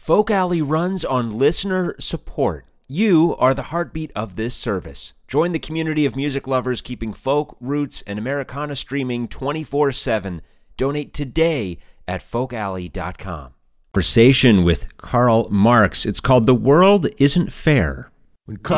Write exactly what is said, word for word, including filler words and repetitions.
Folk Alley runs on listener support. You are the heartbeat of this service. Join the community of music lovers keeping folk, roots, and Americana streaming twenty-four seven. Donate today at folk alley dot com. Conversation with Karl Marx. It's called The World Isn't Fair. When Karl